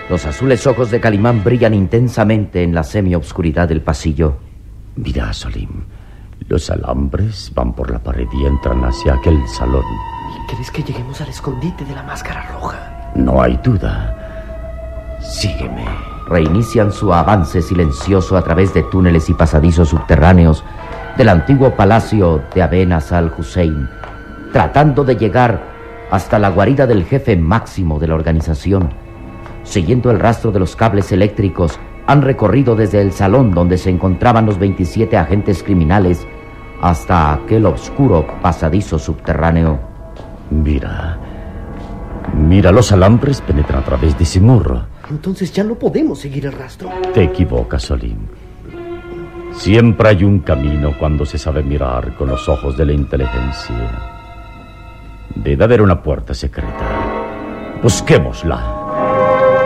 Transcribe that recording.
Los azules ojos de Calimán brillan intensamente en la semioscuridad del pasillo. Mira, Solim. Los alambres van por la pared y entran hacia aquel salón. ¿Y crees que lleguemos al escondite de la máscara roja? No hay duda. Sígueme. Reinician su avance silencioso a través de túneles y pasadizos subterráneos del antiguo palacio de Abenas al-Hussein, tratando de llegar hasta la guarida del jefe máximo de la organización. Siguiendo el rastro de los cables eléctricos, han recorrido desde el salón donde se encontraban los 27 agentes criminales hasta aquel oscuro pasadizo subterráneo. Mira, los alambres penetran a través de ese muro. Entonces ya no podemos seguir el rastro. Te equivocas, Solim. Siempre hay un camino cuando se sabe mirar con los ojos de la inteligencia. Debe haber una puerta secreta. Busquémosla.